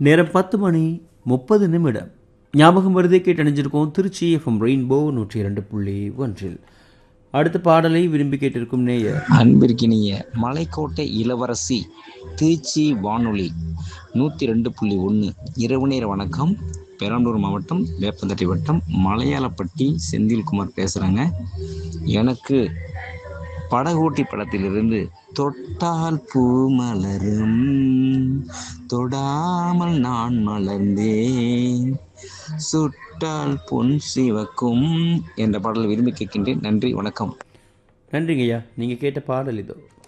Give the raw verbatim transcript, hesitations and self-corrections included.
நேரம் பத்து மணி முப்பது நிமிடம். ஞாபகம் வருதே கேட்டு அணிஞ்சிருக்கோம் திருச்சி எஃப்எம் ரெயின்போ நூற்றி இரண்டு புள்ளி ஒன்றில். அடுத்த பாடலை விரும்பி கேட்டிருக்கும் நேயர் அன்பிற்கினிய மலைக்கோட்டை இளவரசி திருச்சி வானொலி நூற்றி ரெண்டு புள்ளி ஒன்று இரவு நேர வணக்கம். பெரம்பலூர் மாவட்டம் வேப்பந்தட்டை வட்டம் மலையாளப்பட்டி செந்தில்குமார் பேசுகிறேங்க. எனக்கு படகோட்டி படத்திலிருந்து தொட்டால் பூ மலரும் தொடாமல் நான் மலர்ந்தேன் சுட்டால் பொன் சிவக்கும் என்ற பாடலை விரும்பி கேட்கின்றேன். நன்றி, வணக்கம். நன்றிங்கய்யா. நீங்கள் கேட்ட பாடல் இதோ.